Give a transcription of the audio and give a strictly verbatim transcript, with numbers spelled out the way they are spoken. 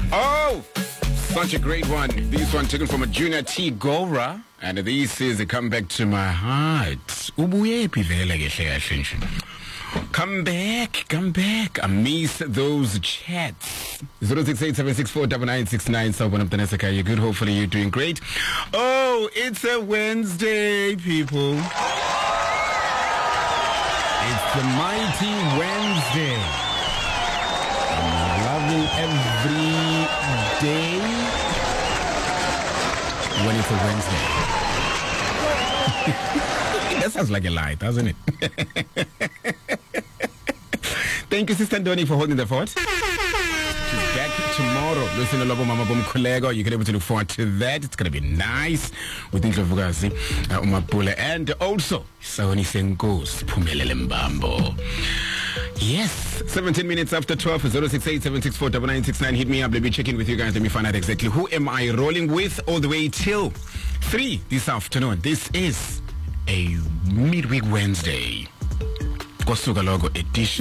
Oh, such a great one. This one taken from a Junior T Gora. And this is a comeback to my heart. Ubuyephi vele ke hle kahle nje. Come back, come back. I miss those chats. zero six eight seven six four nine nine six nine. So one of the Nesaka, you're good. Hopefully you're doing great. Oh, it's a Wednesday, people. It's the mighty Wednesday. I'm loving every day when it's a Wednesday. That sounds like a lie, doesn't it? Thank you, Sister Doni, for holding the fort. She's back tomorrow. Listen to Lobo Mama Bom Kolego. You can able to look forward to that. It's going to be nice with Indlovukazi, uh, Umapule, and also Sawoni Senkos, Pumelele Mbambo. Yes, seventeen minutes after twelve, zero six eight seven six four nine nine six nine. Hit me up. Let me check in with you guys. Let me find out exactly who am I rolling with all the way till three this afternoon. This is a midweek Wednesday. Kosuka Logo edition.